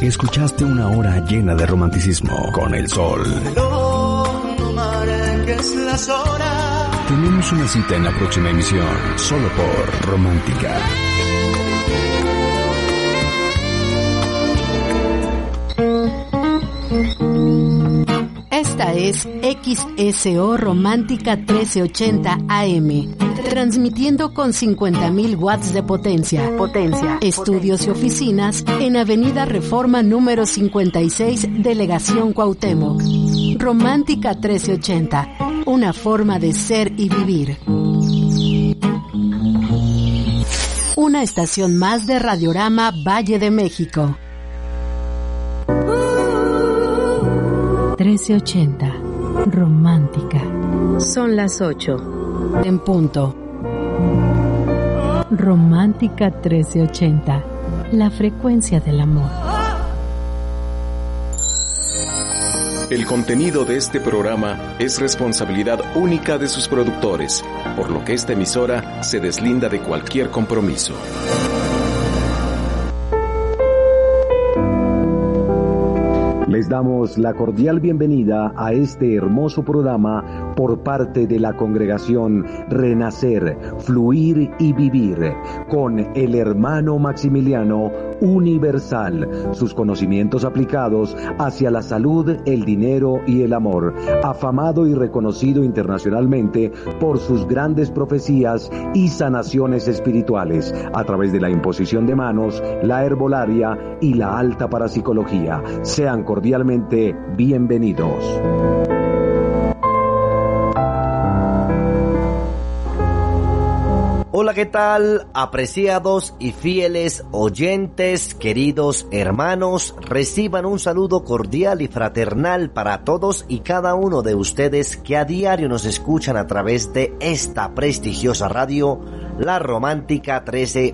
Escuchaste una hora llena de romanticismo con el sol. No marques las horas. Tenemos una cita en la próxima emisión, solo por Romántica. Esta es XSO Romántica 1380 AM, transmitiendo con 50.000 watts de potencia. Estudios y oficinas en Avenida Reforma número 56, Delegación Cuauhtémoc. Romántica 1380, una forma de ser y vivir. Una estación más de Radiorama Valle de México. 1380, Romántica. Son las 8 en punto. Romántica 1380, la frecuencia del amor. El contenido de este programa es responsabilidad única de sus productores, por lo que esta emisora se deslinda de cualquier compromiso. Les damos la cordial bienvenida a este hermoso programa por parte de la congregación Renacer, Fluir y Vivir, con el hermano Maximiliano Universal, sus conocimientos aplicados hacia la salud, el dinero y el amor, afamado y reconocido internacionalmente por sus grandes profecías y sanaciones espirituales, a través de la imposición de manos, la herbolaria y la alta parapsicología. Sean cordialmente bienvenidos. Hola, ¿qué tal? Apreciados y fieles oyentes, queridos hermanos, reciban un saludo cordial y fraternal para todos y cada uno de ustedes que a diario nos escuchan a través de esta prestigiosa radio, La Romántica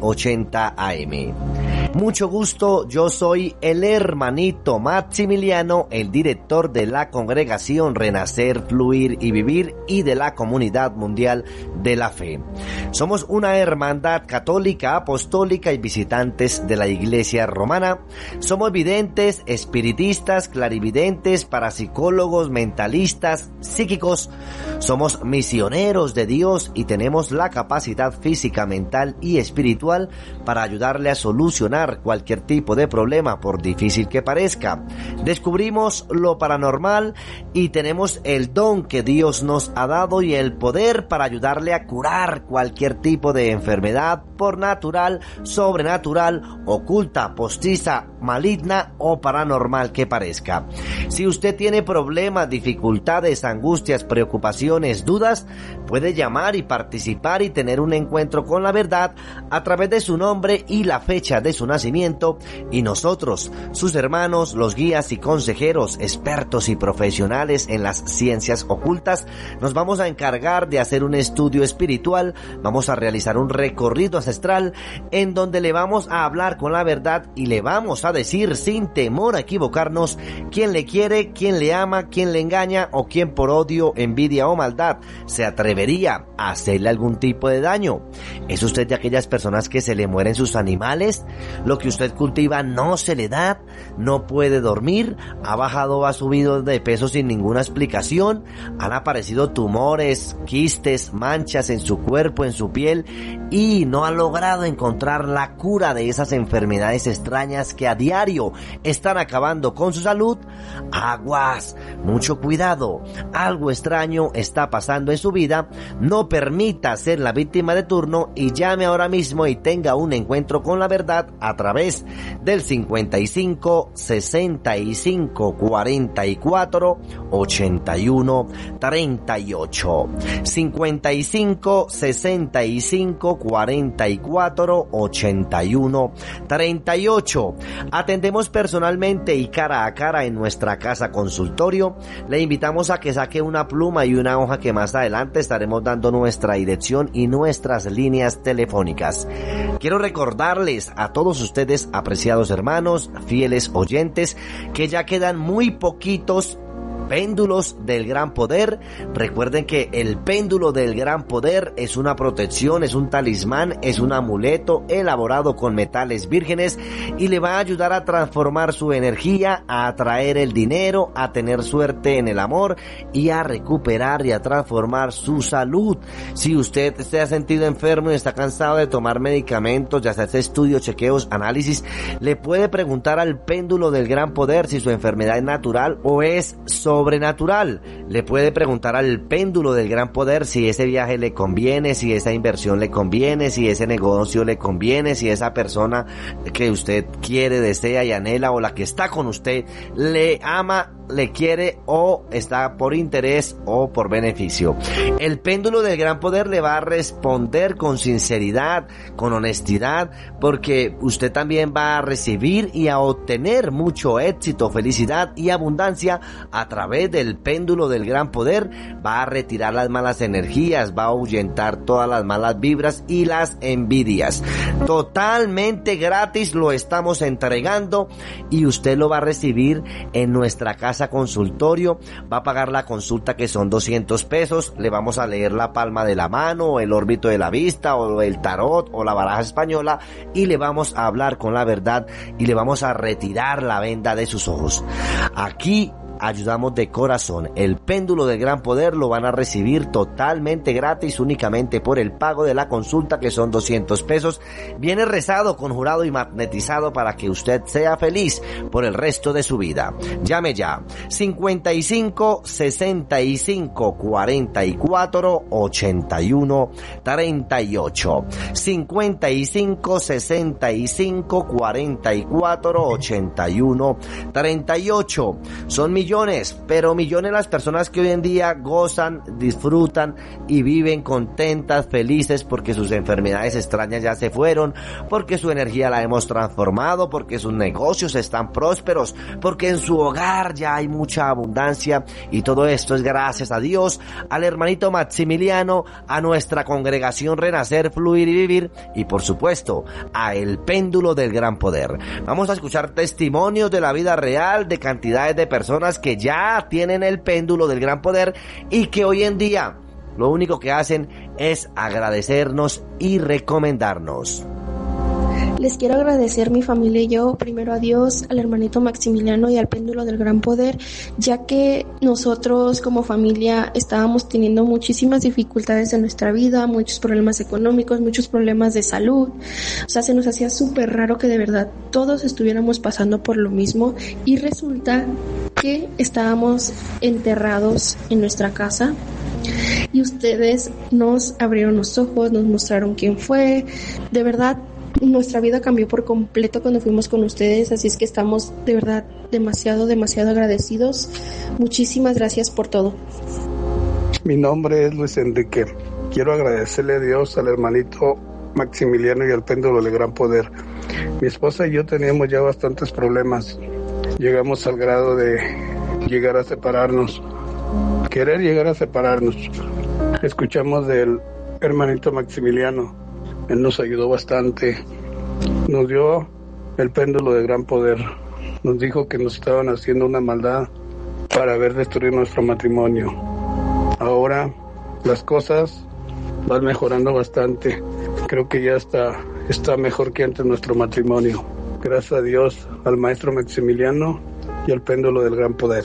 1380 AM. Mucho gusto, yo soy el hermanito Maximiliano, el director de la congregación Renacer, Fluir y Vivir y de la Comunidad Mundial de la Fe. Somos una hermandad católica, apostólica y visitantes de la Iglesia Romana. Somos videntes, espiritistas, clarividentes, parapsicólogos, mentalistas, psíquicos. Somos misioneros de Dios y tenemos la capacidad física, mental y espiritual para ayudarle a solucionar cualquier tipo de problema, por difícil que parezca. Descubrimos lo paranormal y tenemos el don que Dios nos ha dado y el poder para ayudarle a curar cualquier tipo de enfermedad, por natural, sobrenatural, oculta, postiza, maligna o paranormal que parezca. Si usted tiene problemas, dificultades, angustias, preocupaciones, dudas, puede llamar y participar y tener un encuentro con la verdad a través de su nombre y la fecha de su nacimiento, y nosotros, sus hermanos, los guías y consejeros, expertos y profesionales en las ciencias ocultas, nos vamos a encargar de hacer un estudio espiritual. Vamos a realizar un recorrido ancestral en donde le vamos a hablar con la verdad y le vamos a decir sin temor a equivocarnos quién le quiere, quién le ama, quién le engaña o quién por odio, envidia o maldad se atrevería a hacerle algún tipo de daño. ¿Es usted de aquellas personas que se le mueren sus animales? ¿Lo que usted cultiva no se le da? ¿No puede dormir? ¿Ha bajado o ha subido de peso sin ninguna explicación? ¿Han aparecido tumores, quistes, manchas en su cuerpo, en su piel, y no ha logrado encontrar la cura de esas enfermedades extrañas que a diario están acabando con su salud? Aguas, mucho cuidado, algo extraño está pasando en su vida. No permita ser la víctima de turno y llame ahora mismo y tenga un encuentro con la verdad a través del 55 65 44 81 38. 55 65 44 81 38. Atendemos personalmente y cara a cara en nuestra casa consultorio. Le invitamos a que saque una pluma y una hoja que más adelante estaremos dando nuestra dirección y nuestras líneas telefónicas. Quiero recordarles a todos ustedes, apreciados hermanos, fieles oyentes, que ya quedan muy poquitos péndulos del gran poder. Recuerden que el péndulo del gran poder es una protección, es un talismán, es un amuleto elaborado con metales vírgenes y le va a ayudar a transformar su energía, a atraer el dinero, a tener suerte en el amor y a recuperar y a transformar su salud. Si usted se ha sentido enfermo y está cansado de tomar medicamentos, ya sea estudios, chequeos, análisis, le puede preguntar al péndulo del gran poder si su enfermedad es natural o es sobrenatural. Le puede preguntar al péndulo del gran poder si ese viaje le conviene, si esa inversión le conviene, si ese negocio le conviene, si esa persona que usted quiere, desea y anhela o la que está con usted le ama, le quiere o está por interés o por beneficio. El péndulo del gran poder le va a responder con sinceridad, con honestidad, porque usted también va a recibir y a obtener mucho éxito, felicidad y abundancia a través del péndulo del gran poder. Va a retirar las malas energías, va a ahuyentar todas las malas vibras y las envidias. Totalmente gratis lo estamos entregando y usted lo va a recibir en nuestra casa consultorio. Va a pagar la consulta, que son 200 pesos. Le vamos a leer la palma de la mano, o el órbito de la vista, o el tarot, o la baraja española, y le vamos a hablar con la verdad y le vamos a retirar la venda de sus ojos. Aquí ayudamos de corazón. El péndulo del gran poder lo van a recibir totalmente gratis, únicamente por el pago de la consulta, que son 200 pesos. Viene rezado, conjurado y magnetizado para que usted sea feliz por el resto de su vida. Llame ya. 55 65 44 81 38. 55 65 44 81 38. Son millones, pero millones las personas que hoy en día gozan, disfrutan y viven contentas, felices, porque sus enfermedades extrañas ya se fueron, porque su energía la hemos transformado, porque sus negocios están prósperos, porque en su hogar ya hay mucha abundancia, y todo esto es gracias a Dios, al hermanito Maximiliano, a nuestra congregación Renacer, Fluir y Vivir, y por supuesto a el péndulo del gran poder. Vamos a escuchar testimonios de la vida real de cantidades de personas que ya tienen el péndulo del gran poder y que hoy en día lo único que hacen es agradecernos y recomendarnos. Les quiero agradecer, mi familia y yo, primero a Dios, al hermanito Maximiliano y al péndulo del gran poder, ya que nosotros como familia estábamos teniendo muchísimas dificultades en nuestra vida, muchos problemas económicos, muchos problemas de salud. O sea, se nos hacía súper raro que de verdad todos estuviéramos pasando por lo mismo, y resulta que estábamos enterrados en nuestra casa y ustedes nos abrieron los ojos, nos mostraron quién fue. De verdad, nuestra vida cambió por completo cuando fuimos con ustedes, así es que estamos de verdad demasiado agradecidos. Muchísimas gracias por todo. Mi nombre es Luis Enrique. Quiero agradecerle a Dios, al hermanito Maximiliano y al péndulo del gran poder. Mi esposa y yo teníamos ya bastantes problemas. Llegamos al grado de llegar a separarnos, querer llegar a separarnos. Escuchamos del hermanito Maximiliano. Él nos ayudó bastante, nos dio el péndulo de gran poder, nos dijo que nos estaban haciendo una maldad para ver destruir nuestro matrimonio. Ahora las cosas van mejorando bastante, creo que ya está mejor que antes nuestro matrimonio. Gracias a Dios, al maestro Maximiliano y al péndulo del gran poder.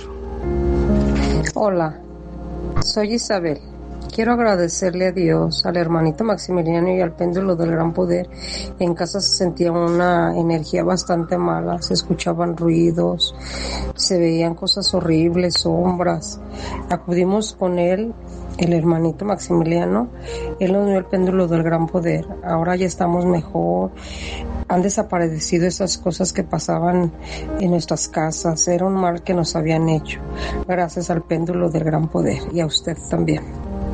Hola, soy Isabel. Quiero agradecerle a Dios, al hermanito Maximiliano y al péndulo del gran poder. En casa se sentía una energía bastante mala, se escuchaban ruidos, se veían cosas horribles, sombras. Acudimos con él, el hermanito Maximiliano, él nos dio el péndulo del gran poder. Ahora ya estamos mejor, han desaparecido esas cosas que pasaban en nuestras casas, era un mal que nos habían hecho. Gracias al péndulo del gran poder y a usted también.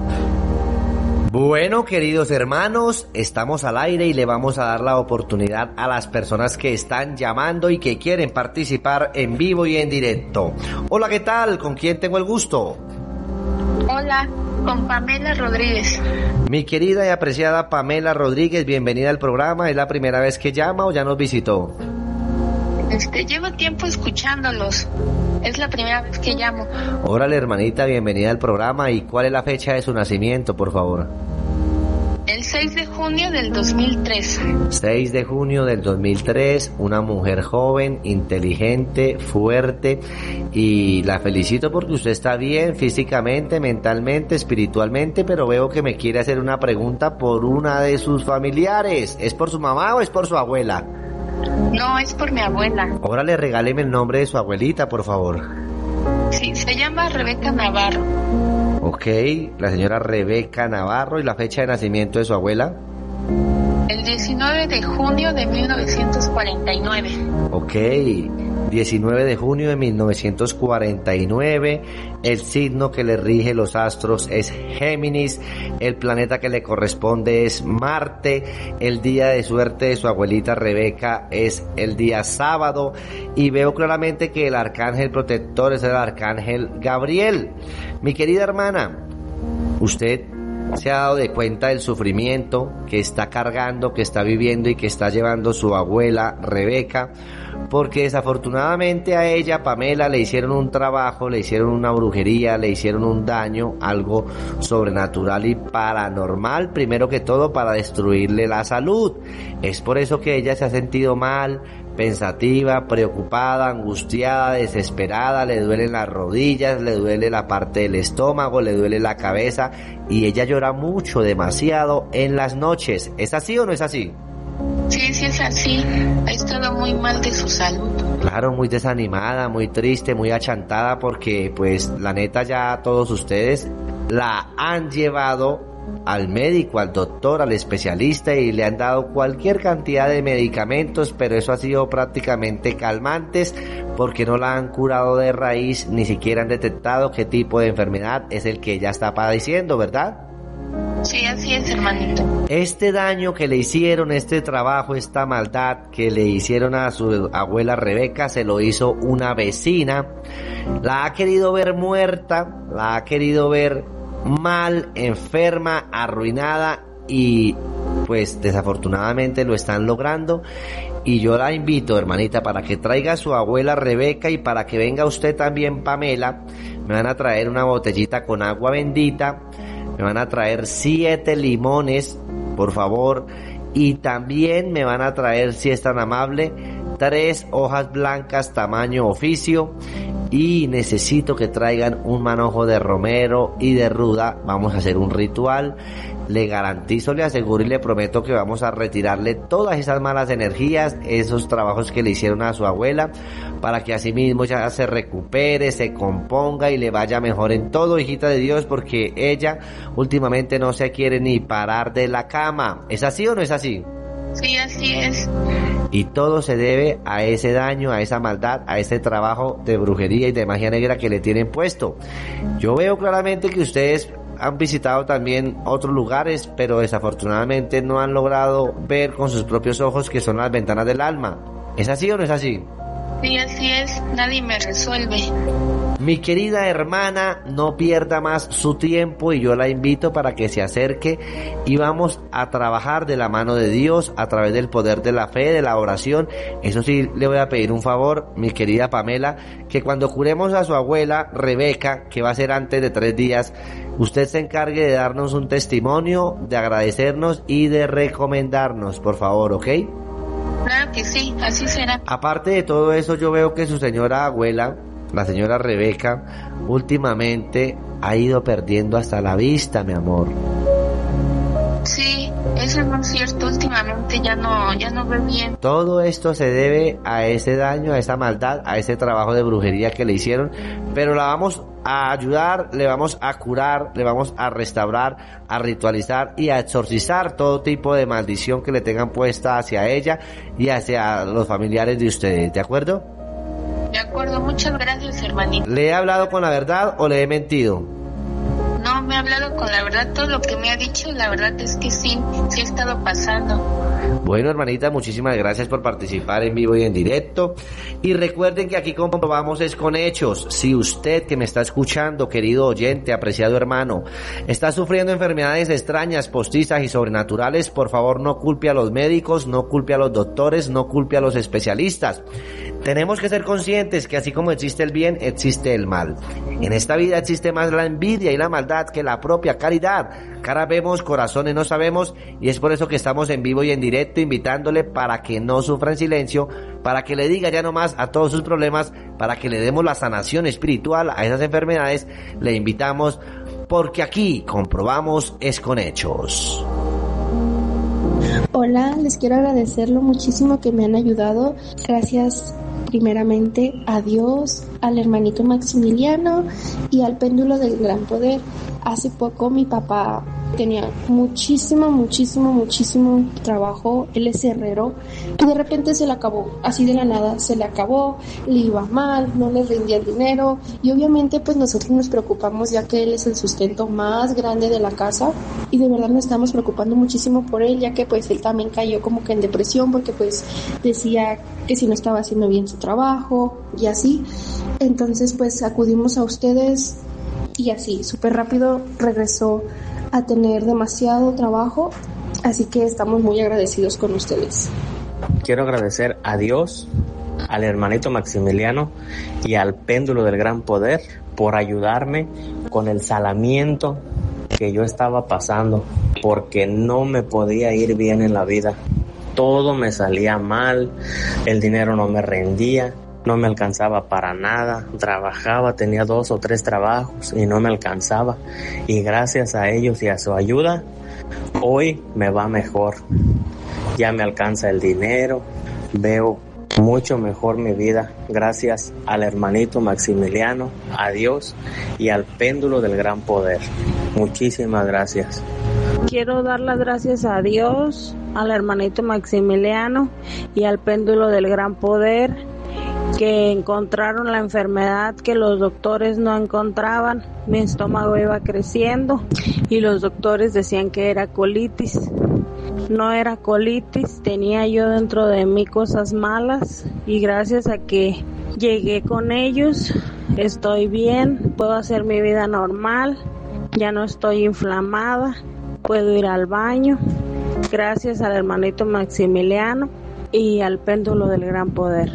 Bueno, queridos hermanos, estamos al aire y le vamos a dar la oportunidad a las personas que están llamando y que quieren participar en vivo y en directo. Hola, ¿qué tal? ¿Con quién tengo el gusto? Hola, con Pamela Rodríguez. Mi querida y apreciada Pamela Rodríguez, bienvenida al programa. ¿Es la primera vez que llama o ya nos visitó? Llevo tiempo escuchándolos. Es la primera vez que llamo. Órale, hermanita, bienvenida al programa. ¿Y cuál es la fecha de su nacimiento, por favor? El 6 de junio del 2003. 6 de junio del 2003, una mujer joven, inteligente, fuerte, y la felicito porque usted está bien físicamente, mentalmente, espiritualmente, pero veo que me quiere hacer una pregunta por una de sus familiares. ¿Es por su mamá o es por su abuela? No, es por mi abuela. Órale, regáleme el nombre de su abuelita, por favor. Sí, se llama Rebeca Navarro. Ok, la señora Rebeca Navarro. ¿Y la fecha de nacimiento de su abuela? El 19 de junio de 1949. Ok, 19 de junio de 1949. El signo que le rige los astros es Géminis. El planeta que le corresponde es Marte. El día de suerte de su abuelita Rebeca es el día sábado. Y veo claramente que el arcángel protector es el arcángel Gabriel. Mi querida hermana, usted se ha dado de cuenta del sufrimiento que está cargando, que está viviendo y que está llevando su abuela Rebeca, porque desafortunadamente a ella, Pamela, le hicieron un trabajo, le hicieron una brujería, le hicieron un daño, algo sobrenatural y paranormal, primero que todo para destruirle la salud. Es por eso que ella se ha sentido mal, pensativa, preocupada, angustiada, desesperada, le duelen las rodillas, le duele la parte del estómago, le duele la cabeza y ella llora mucho, demasiado en las noches. ¿Es así o no es así? Sí, sí es así. Ha estado muy mal de su salud. Claro, muy desanimada, muy triste, muy achantada porque pues la neta ya todos ustedes la han llevado al médico, al doctor, al especialista y le han dado cualquier cantidad de medicamentos, pero eso ha sido prácticamente calmantes porque no la han curado de raíz, ni siquiera han detectado qué tipo de enfermedad es el que ella está padeciendo, ¿verdad? Sí, así es, hermanito. Este daño que le hicieron, este trabajo, esta maldad que le hicieron a su abuela Rebeca, se lo hizo una vecina. La ha querido ver muerta, la ha querido ver mal, enferma, arruinada y pues desafortunadamente lo están logrando. Y yo la invito, hermanita, para que traiga a su abuela Rebeca y para que venga usted también, Pamela. Me van a traer una botellita con agua bendita, me van a traer 7 limones, por favor, y también me van a traer, si es tan amable, 3 hojas blancas tamaño oficio. Y necesito que traigan un manojo de romero y de ruda. Vamos a hacer un ritual. Le garantizo, le aseguro y le prometo que vamos a retirarle todas esas malas energías, esos trabajos que le hicieron a su abuela, para que así mismo ya se recupere, se componga y le vaya mejor en todo, hijita de Dios, porque ella últimamente no se quiere ni parar de la cama. ¿Es así o no es así? Sí, así es. Y todo se debe a ese daño, a esa maldad, a ese trabajo de brujería y de magia negra que le tienen puesto. Yo veo claramente que ustedes han visitado también otros lugares, pero desafortunadamente no han logrado ver con sus propios ojos que son las ventanas del alma. ¿Es así o no es así? Sí, así es. Nadie me resuelve. Mi querida hermana, no pierda más su tiempo y yo la invito para que se acerque y vamos a trabajar de la mano de Dios a través del poder de la fe, de la oración. Eso sí, le voy a pedir un favor, mi querida Pamela, que cuando curemos a su abuela Rebeca, que va a ser antes de 3 días, usted se encargue de darnos un testimonio, de agradecernos y de recomendarnos, por favor, ¿ok? Claro que sí, así será. Aparte de todo eso, yo veo que su señora abuela, la señora Rebeca, últimamente ha ido perdiendo hasta la vista, mi amor. Sí, eso no es cierto. Últimamente ya no ve bien. Todo esto se debe a ese daño, a esa maldad, a ese trabajo de brujería que le hicieron, pero la vamos a ayudar, le vamos a curar, le vamos a restaurar, a ritualizar y a exorcizar todo tipo de maldición que le tengan puesta hacia ella y hacia los familiares de ustedes, ¿de acuerdo? De acuerdo, muchas gracias, hermanito. ¿Le he hablado con la verdad o le he mentido? No, me ha hablado con la verdad. Todo lo que me ha dicho, la verdad es que sí ha estado pasando. Bueno, hermanita, muchísimas gracias por participar en vivo y en directo. Y recuerden que aquí comprobamos es con hechos. Si usted que me está escuchando, querido oyente, apreciado hermano, está sufriendo enfermedades extrañas, postizas y sobrenaturales, por favor no culpe a los médicos, no culpe a los doctores, no culpe a los especialistas. Tenemos que ser conscientes que así como existe el bien, existe el mal. En esta vida existe más la envidia y la maldad que la propia caridad. Cara vemos, corazones no sabemos, y es por eso que estamos en vivo y en directo invitándole para que no sufra en silencio, para que le diga ya no más a todos sus problemas, para que le demos la sanación espiritual a esas enfermedades. Le invitamos porque aquí comprobamos es con hechos. Hola, les quiero agradecer lo muchísimo que me han ayudado. Gracias primeramente a Dios, al hermanito Maximiliano y al péndulo del gran poder. Hace poco mi papá tenía muchísimo trabajo, él es herrero, y de repente se le acabó, así de la nada se le acabó, le iba mal, no le rendía el dinero, y obviamente pues nosotros nos preocupamos ya que él es el sustento más grande de la casa, y de verdad nos estamos preocupando muchísimo por él, ya que pues él también cayó como que en depresión, porque pues decía que si no estaba haciendo bien su trabajo, y así. Entonces pues acudimos a ustedes, y así, súper rápido regresó a tener demasiado trabajo, así que estamos muy agradecidos con ustedes. Quiero agradecer a Dios, al hermanito Maximiliano y al péndulo del gran poder por ayudarme con el salamiento que yo estaba pasando, porque no me podía ir bien en la vida. Todo me salía mal, el dinero no me rendía, no me alcanzaba para nada, trabajaba, tenía 2 o 3 trabajos y no me alcanzaba, y gracias a ellos y a su ayuda, hoy me va mejor, ya me alcanza el dinero, veo mucho mejor mi vida, gracias al hermanito Maximiliano, a Dios y al péndulo del gran poder. Muchísimas gracias. Quiero dar las gracias a Dios, al hermanito Maximiliano y al péndulo del gran poder, que encontraron la enfermedad que los doctores no encontraban. Mi estómago iba creciendo y los doctores decían que era colitis. No era colitis, tenía yo dentro de mí cosas malas, y gracias a que llegué con ellos estoy bien, puedo hacer mi vida normal, ya no estoy inflamada, puedo ir al baño, gracias al hermanito Maximiliano y al péndulo del gran poder.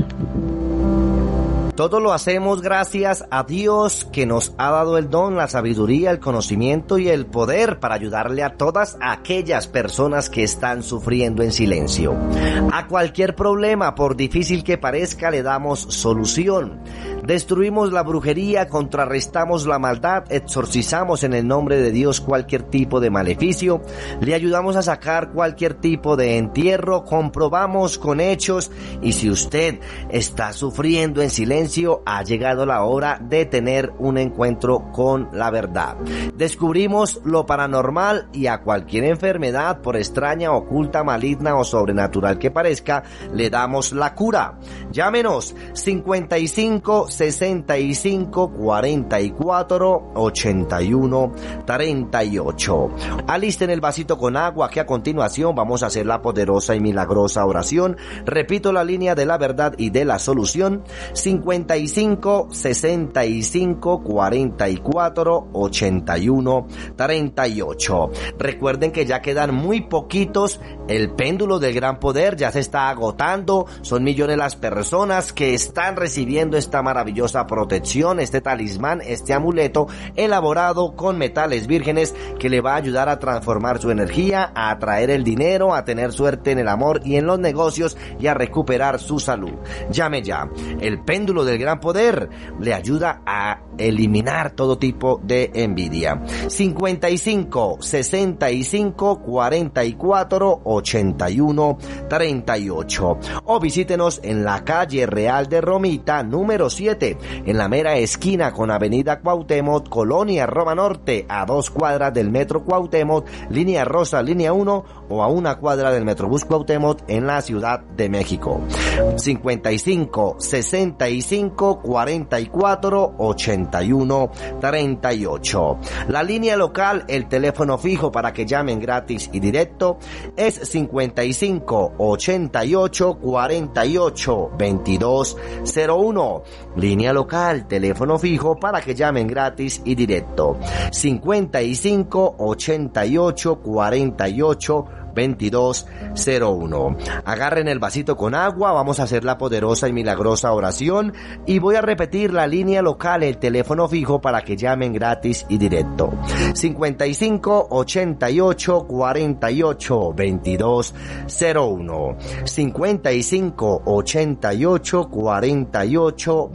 Todo lo hacemos gracias a Dios, que nos ha dado el don, la sabiduría, el conocimiento y el poder para ayudarle a todas aquellas personas que están sufriendo en silencio. A cualquier problema, por difícil que parezca, le damos solución. Destruimos la brujería, contrarrestamos la maldad, exorcizamos en el nombre de Dios cualquier tipo de maleficio, le ayudamos a sacar cualquier tipo de entierro, comprobamos con hechos, y si usted está sufriendo en silencio, ha llegado la hora de tener un encuentro con la verdad. Descubrimos lo paranormal, y a cualquier enfermedad, por extraña, oculta, maligna o sobrenatural que parezca, le damos la cura. Llámenos 55 65 44 81 38. Alisten el vasito con agua, que a continuación vamos a hacer la poderosa y milagrosa oración. Repito la línea de la verdad y de la solución: 55 65 44 81 38. Recuerden que ya quedan muy poquitos. El péndulo del gran poder ya se está agotando. Son millones las personas que están recibiendo esta maravillosa protección, este talismán, este amuleto elaborado con metales vírgenes, que le va a ayudar a transformar su energía, a atraer el dinero, a tener suerte en el amor y en los negocios, y a recuperar su salud. Llame ya. El péndulo del gran poder le ayuda a eliminar todo tipo de envidia. 55 65 44 81 38. O visítenos en la calle Real de Romita, número 7, en la mera esquina con Avenida Cuauhtémoc, Colonia Roma Norte, a 2 cuadras del Metro Cuauhtémoc, línea rosa, línea 1, o a 1 cuadra del Metrobús Cuauhtémoc en la Ciudad de México. 55 65 44 81 38. La línea local, el teléfono fijo para que llamen gratis y directo, es 55 88 48 22 01. Línea local, teléfono fijo para que llamen gratis y directo: 55 88 48 2201. Agarren el vasito con agua, vamos a hacer la poderosa y milagrosa oración y voy a repetir la línea local, el teléfono fijo para que llamen gratis y directo. 55 88 48 2201. 55 88 48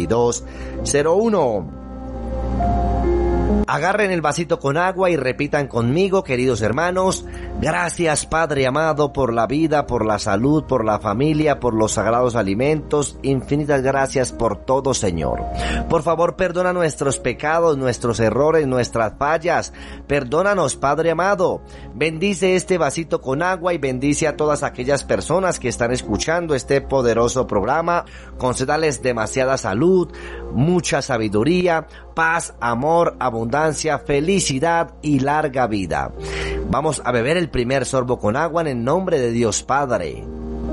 2201. Agarren el vasito con agua y repitan conmigo, queridos hermanos: gracias, Padre amado, por la vida, por la salud, por la familia, por los sagrados alimentos. Infinitas gracias por todo, Señor. Por favor, perdona nuestros pecados, nuestros errores, nuestras fallas. Perdónanos, Padre amado. Bendice este vasito con agua y bendice a todas aquellas personas que están escuchando este poderoso programa. Concédales demasiada salud, mucha sabiduría, paz, amor, abundancia, felicidad y larga vida. Vamos a beber el primer sorbo con agua en el nombre de Dios Padre.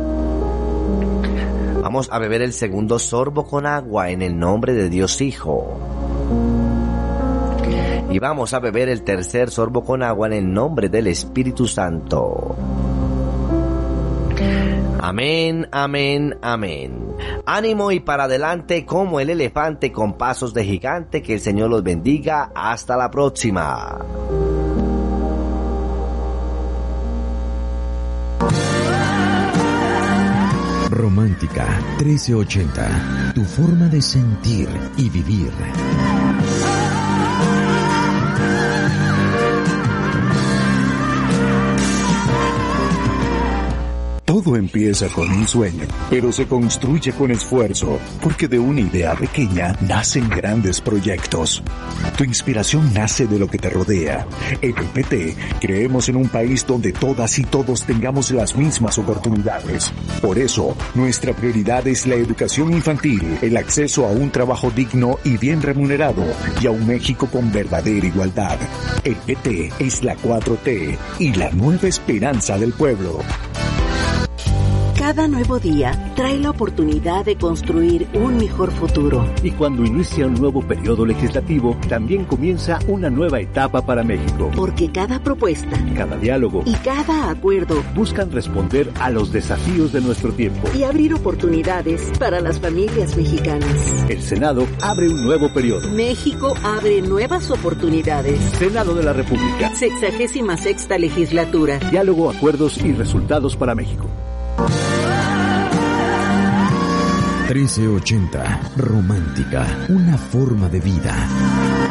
Vamos a beber el segundo sorbo con agua en el nombre de Dios Hijo. Y vamos a beber el tercer sorbo con agua en el nombre del Espíritu Santo. Amén, amén, amén. Ánimo y para adelante como el elefante con pasos de gigante. Que el Señor los bendiga. Hasta la próxima. Romántica 1380. Tu forma de sentir y vivir. Todo empieza con un sueño, pero se construye con esfuerzo, porque de una idea pequeña nacen grandes proyectos. Tu inspiración nace de lo que te rodea. En EPT creemos en un país donde todas y todos tengamos las mismas oportunidades. Por eso, nuestra prioridad es la educación infantil, el acceso a un trabajo digno y bien remunerado, y a un México con verdadera igualdad. EPT es la 4T y la nueva esperanza del pueblo. Cada nuevo día trae la oportunidad de construir un mejor futuro. Y cuando inicia un nuevo periodo legislativo, también comienza una nueva etapa para México. Porque cada propuesta, cada diálogo y cada acuerdo buscan responder a los desafíos de nuestro tiempo y abrir oportunidades para las familias mexicanas. El Senado abre un nuevo periodo. México abre nuevas oportunidades. Senado de la República. 66ª legislatura. Diálogo, acuerdos y resultados para México. 1380. Romántica. Una forma de vida.